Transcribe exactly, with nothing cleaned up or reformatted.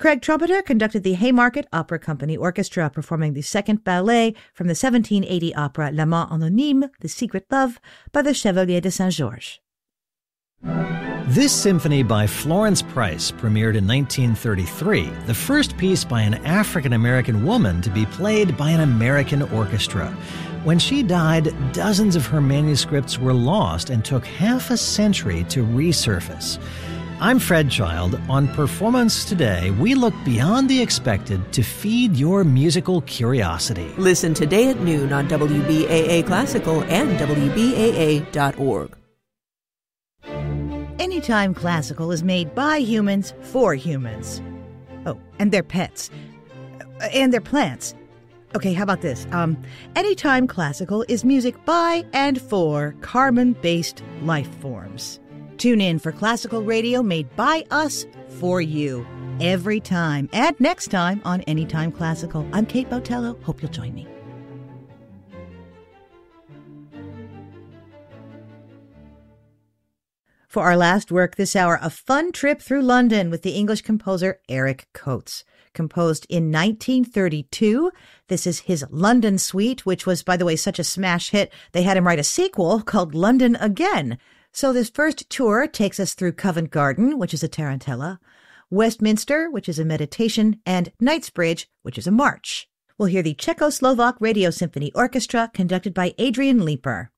Craig Trumpeter conducted the Haymarket Opera Company Orchestra, performing the second ballet from the seventeen eighty opera L'Amant Anonyme, The Secret Love, by the Chevalier de Saint-Georges. This symphony by Florence Price premiered in nineteen thirty-three, the first piece by an African-American woman to be played by an American orchestra. When she died, dozens of her manuscripts were lost and took half a century to resurface. I'm Fred Child. On Performance Today, we look beyond the expected to feed your musical curiosity. Listen today at noon on W B A A Classical and W B A A dot org. Anytime Classical is made by humans for humans. Oh, and their pets. Uh, and their plants. Okay, how about this? Um, Anytime Classical is music by and for carbon-based life forms. Tune in for classical radio made by us for you every time and next time on Anytime Classical. I'm Kate Botello. Hope you'll join me. For our last work this hour, a fun trip through London with the English composer Eric Coates. Composed in nineteen thirty-two, this is his London Suite, which was, by the way, such a smash hit, they had him write a sequel called London Again. So this first tour takes us through Covent Garden, which is a tarantella, Westminster, which is a meditation, and Knightsbridge, which is a march. We'll hear the Czechoslovak Radio Symphony Orchestra conducted by Adrian Leeper.